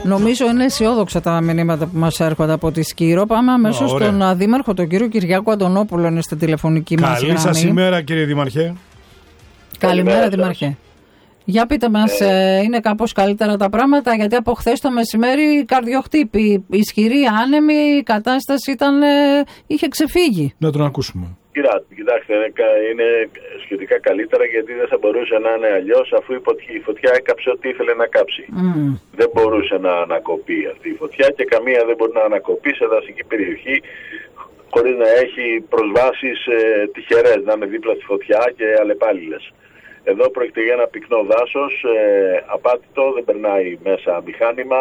Νομίζω είναι αισιόδοξα τα μηνύματα που μας έρχονται από τη Σκύρο. Πάμε αμέσως στον Δήμαρχο, τον κύριο Κυριάκο Αντωνόπουλο, είναι στην τηλεφωνική μας γραμμή. Καλή σας ημέρα, κύριε Δήμαρχε. Καλημέρα, Δήμαρχε. Για πείτε μας, είναι κάπως καλύτερα τα πράγματα? Γιατί από χθες το μεσημέρι καρδιοχτύπη, ισχυρή, άνεμη, η κατάσταση είχε ξεφύγει. Να τον ακούσουμε. Κοιτάξτε, είναι σχετικά καλύτερα, γιατί δεν θα μπορούσε να είναι αλλιώς, αφού η φωτιά έκαψε ό,τι ήθελε να κάψει. Δεν μπορούσε να ανακοπεί αυτή η φωτιά, και καμία δεν μπορεί να ανακοπεί σε δασική περιοχή χωρίς να έχει προσβάσεις τυχερές, να είναι δίπλα στη φωτιά και αλλεπάλληλες. Εδώ πρόκειται για ένα πυκνό δάσος, απάτητο, δεν περνάει μέσα μηχάνημα.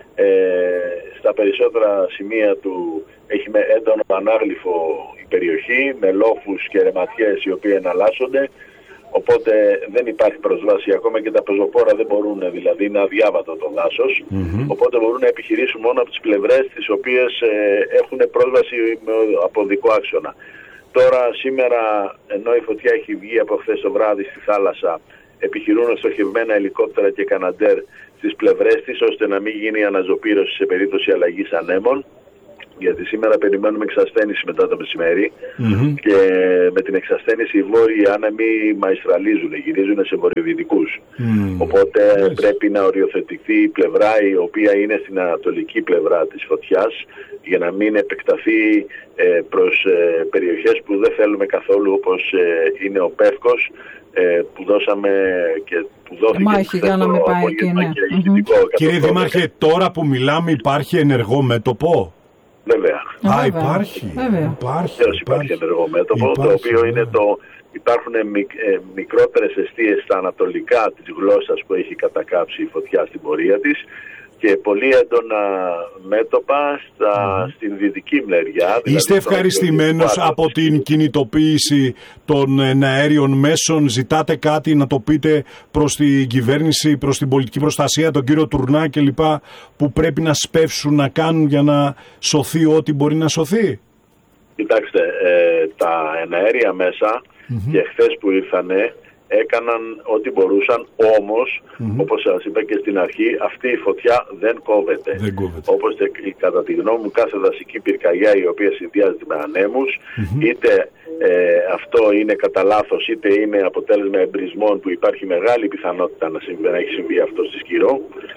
Στα περισσότερα σημεία του έχει με έντονο ανάγλυφο η περιοχή, με λόφους και ρεματιές οι οποίοι εναλλάσσονται, οπότε δεν υπάρχει προσβάση. Ακόμα και τα πεζοπόρα δεν μπορούν, δηλαδή είναι αδιάβατο το δάσος, οπότε μπορούν να επιχειρήσουν μόνο από τις πλευρές τις οποίες έχουν πρόσβαση από οδικό άξονα. Τώρα σήμερα, ενώ η φωτιά έχει βγει από χθες το βράδυ στη θάλασσα, επιχειρούν στοχευμένα ελικόπτερα και καναντέρ στις πλευρές της, ώστε να μην γίνει αναζωπήρωση σε περίπτωση αλλαγής ανέμων. Γιατί σήμερα περιμένουμε εξασθένηση μετά το μεσημέρι, και με την εξασθένηση οι βόρειοι άνεμοι μαϊστραλίζουν, γυρίζουν σε βορειοδυτικούς. Οπότε πρέπει να οριοθετηθεί η πλευρά η οποία είναι στην ανατολική πλευρά της φωτιάς, για να μην επεκταθεί προς περιοχές που δεν θέλουμε καθόλου, όπως είναι ο Πεύκος, που δώσαμε και που δόθηκε μάχη για να μην πάει εκεί, ναι. Κύριε Δήμαρχε, τώρα που μιλάμε υπάρχει ενεργό μέτωπο? Βέβαια. Υπάρχει. Υπάρχει ενεργό μέτωπο, το οποίο είναι υπάρχουν μικρότερες εστίες στα ανατολικά της γλώσσας που έχει κατακάψει η φωτιά στην πορεία της, και πολύ έντονα μέτωπα στην δυτική μεριά. Είστε ευχαριστημένος από την κινητοποίηση των αέριων μέσων? Ζητάτε κάτι να το πείτε προς την κυβέρνηση, προς την πολιτική προστασία, τον κύριο Τουρνά κλπ, που πρέπει να σπεύσουν, να κάνουν για να σωθεί ό,τι μπορεί να σωθεί? Κοιτάξτε, τα εναέρια μέσα και χθες που ήρθανε έκαναν ό,τι μπορούσαν, όμως, όπως σας είπα και στην αρχή, αυτή η φωτιά δεν κόβεται. Όπως κατά τη γνώμη μου, κάθε δασική πυρκαγιά η οποία συνδυάζεται με ανέμους, είτε αυτό είναι κατά λάθος, είτε είναι αποτέλεσμα εμπρισμών που υπάρχει μεγάλη πιθανότητα να έχει συμβεί αυτό στη Σκύρο,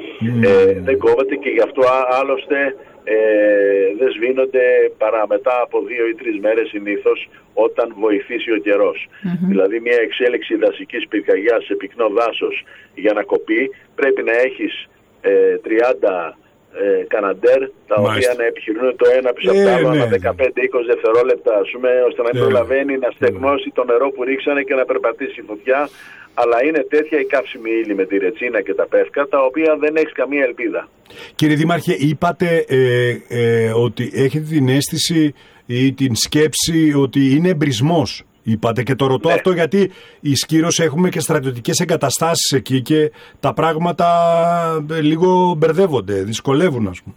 δεν κόβεται, και γι' αυτό άλλωστε δεν σβήνονται παρά μετά από 2 ή 3 μέρες συνήθως, όταν βοηθήσει ο καιρός. Δηλαδή μια εξέλιξη δασικής πυρκαγιάς σε πυκνό δάσος για να κοπεί, πρέπει να έχεις 30 καναντέρ, τα οποία να επιχειρούν το ένα πίσω από το άλλο ανά 15-20 δευτερόλεπτα, ώστε να μην προλαβαίνει να στεγνώσει το νερό που ρίξανε και να περπατήσει η φωτιά. Αλλά είναι τέτοια η καύσιμη ύλη με τη ρετσίνα και τα πεύκα, τα οποία δεν έχει καμία ελπίδα. Κύριε Δήμαρχε, είπατε ότι έχετε την αίσθηση ή την σκέψη ότι είναι εμπρισμός. Είπατε, και το ρωτώ αυτό γιατί η Σκύρος έχουμε και στρατιωτικές εγκαταστάσεις εκεί, και τα πράγματα λίγο μπερδεύονται, δυσκολεύουν, ας πούμε.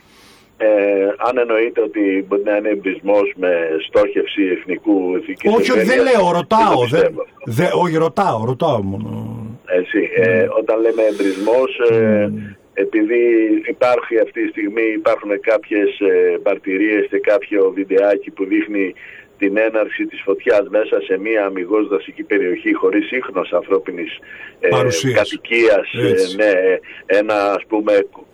Αν εννοείτε ότι μπορεί να είναι εμπρισμός με στόχευση εθνικής όχι, δεν λέω, ρωτάω. Όχι, ρωτάω μόνο. Όταν λέμε εμπρισμός, επειδή υπάρχει αυτή τη στιγμή, υπάρχουν κάποιες μαρτυρίες και κάποιο βιντεάκι που δείχνει την έναρξη της φωτιάς μέσα σε μια αμιγώς δασική περιοχή χωρίς ίχνος ανθρώπινης κατοικίας, ένα, ας πούμε,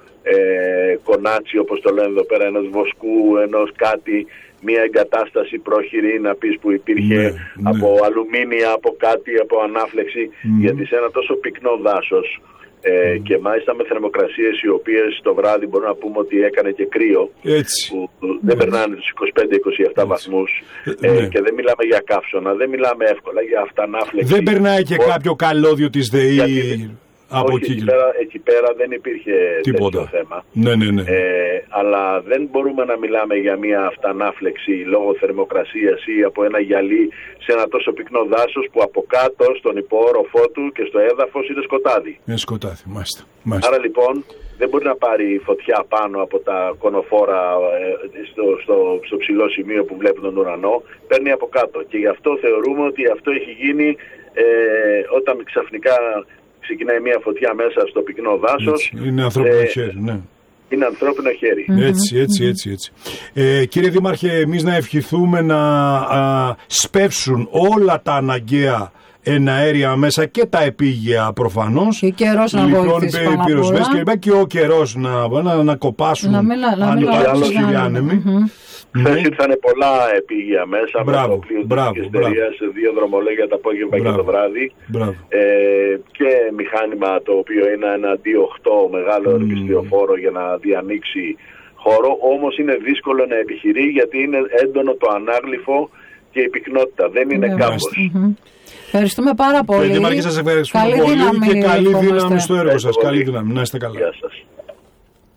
κονάτσι, όπως το λένε εδώ πέρα, ενός βοσκού, ενός κάτι, μια εγκατάσταση πρόχειρη να πεις που υπήρχε από αλουμίνια, από κάτι, από ανάφλεξη, γιατί σε ένα τόσο πυκνό δάσος και μάλιστα με θερμοκρασίες οι οποίες το βράδυ μπορούμε να πούμε ότι έκανε και κρύο, που δεν περνάνε τους 25-27 βαθμούς, και δεν μιλάμε για καύσωνα, δεν μιλάμε εύκολα για αυτανάφλεξη. Δεν περνάει και κάποιο καλώδιο της ΔΕΗ? Όχι, εκεί πέρα δεν υπήρχε τέτοιο θέμα. Αλλά δεν μπορούμε να μιλάμε για μια αυτανάφλεξη λόγω θερμοκρασίας ή από ένα γυαλί σε ένα τόσο πυκνό δάσος που από κάτω στον υποόροφό του και στο έδαφος είναι σκοτάδι. Σκοτάδι, μάλιστα. Άρα λοιπόν δεν μπορεί να πάρει φωτιά πάνω από τα κονοφόρα στο ψηλό σημείο που βλέπει τον ουρανό, παίρνει από κάτω. Και γι' αυτό θεωρούμε ότι αυτό έχει γίνει όταν ξαφνικά ξεκινάει μια φωτιά μέσα στο πυκνό δάσος. Είναι ανθρώπινο χέρι, ναι. είναι ανθρώπινο χέρι. Έτσι. Κύριε Δήμαρχε, εμείς να ευχηθούμε να σπεύσουν όλα τα αναγκαία εναέρια μέσα και τα επίγεια προφανώς. Και καιρός να βοηθήσει και ο καιρός να κοπάσουν αν υπάρχουν οι άνεμοι. Χθες ήρθαν πολλά επίγεια μέσα με το πλοίο της εταιρείας, 2 δρομολόγια το απόγευμα και το βράδυ και μηχάνημα το οποίο είναι ένα D8 μεγάλο εργιστηριοφόρο για να διανοίξει χώρο, όμως είναι δύσκολο να επιχειρεί γιατί είναι έντονο το ανάγλυφο και η πυκνότητα, δεν είναι κάμπος. Ευχαριστούμε πάρα πολύ. Σας ευχαριστούμε πολύ και καλή δύναμη στο έργο σας. Καλή δύναμη. Να είστε καλά.